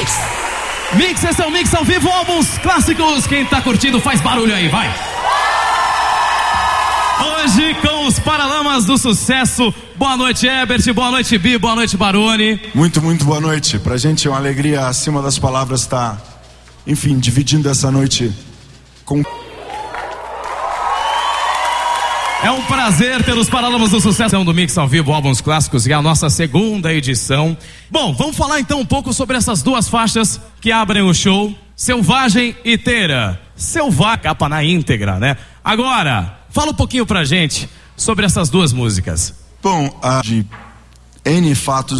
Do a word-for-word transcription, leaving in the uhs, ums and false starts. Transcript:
Mix. Mix, esse é o Mix ao vivo, álbuns clássicos. Quem tá curtindo faz barulho aí, vai. Hoje com os Paralamas do Sucesso. Boa noite, Herbert, boa noite, Bi, boa noite, Barone. Muito, muito boa noite. Pra gente é uma alegria acima das palavras estar, enfim, dividindo essa noite com... É um prazer ter os Paralamas do Sucesso do Mix ao vivo, álbuns clássicos, e a nossa segunda edição. Bom, vamos falar então um pouco sobre essas duas faixas que abrem o show, Selvagem e Teira. Selvagem, capa na íntegra, né? Agora, fala um pouquinho pra gente sobre essas duas músicas. Bom, uh, de N fatos